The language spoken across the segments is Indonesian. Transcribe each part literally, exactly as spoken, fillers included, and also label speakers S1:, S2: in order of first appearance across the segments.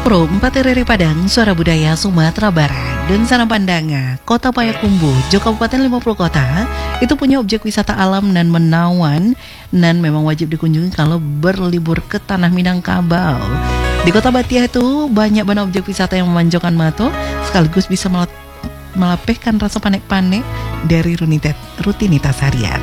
S1: Pro empat R R I Padang, Suara Budaya Sumatera Barat, dan Sana Pandanga, Kota Payakumbuh, Joko Kabupaten lima puluh Kota, itu punya objek wisata alam dan menawan, dan memang wajib dikunjungi kalau berlibur ke Tanah Minangkabau. Di Kota Batiah itu banyak banget objek wisata yang memanjakan mata, sekaligus bisa melapehkan rasa panek-panek dari rutinitas harian.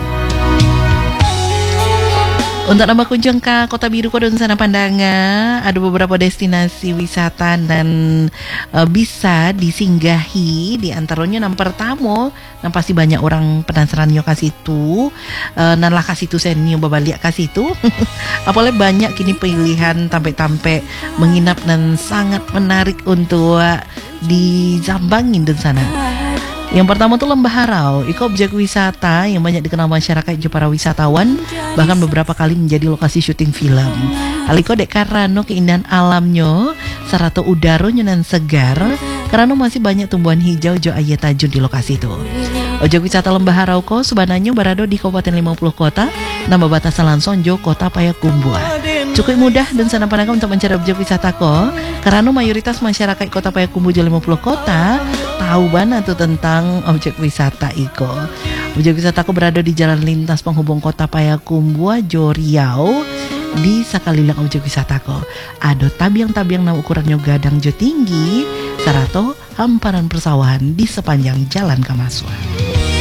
S1: Untuk nambah kunjung ke Kota Biru dan Sana Pandanga, ada beberapa destinasi wisata dan e, bisa disinggahi. Di antaranya yang pertama, yang pasti banyak orang penasaran yo kasih itu, e, nan lah kasih itu senio babaliak kasih itu. Apalagi banyak kini pilihan tampe-tampe menginap dan sangat menarik untuk dizambangin di sana. Yang pertama tuh Lembah Harau, itu objek wisata yang banyak dikenal masyarakat juga para wisatawan, bahkan beberapa kali menjadi lokasi syuting film. Aliko dek karena keindahan alamnya, serta udaranya nan segar, karena masih banyak tumbuhan hijau jo ayat tajun di lokasi itu. Objek wisata Lembah Harau ko sebenarnya berada di Kabupaten lima puluh Kota, nama batasan Lansonjo, Kota Payakumbuh. Cukup mudah dan Sana Pandanga untuk mencari objek wisata ko, karena mayoritas masyarakat Kota Payakumbuh lima puluh Kota tahu banget tuh tentang objek wisata iko. Objek wisata ko berada di jalan lintas penghubung Kota Payakumbuh jo Riau. Di sakalilang objek wisata ko ada tabiang-tabiang na ukurannya gadang jo tinggi, sarato hamparan persawahan di sepanjang jalan Kamaswa.